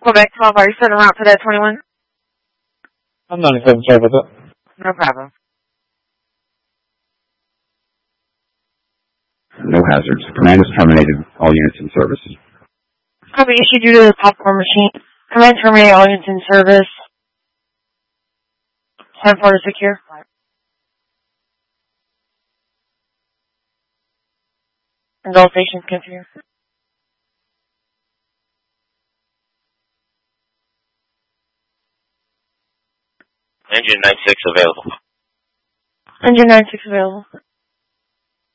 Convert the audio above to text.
Quebec 12, are you set en route for that 21? I'm 97, sorry about that. No problem. No hazards. Command is terminated. All units in service. Copy issued due to the popcorn machine. Command terminate all units in service. 10-4 to secure. And all stations continue. Engine 96 available. Engine 96 available.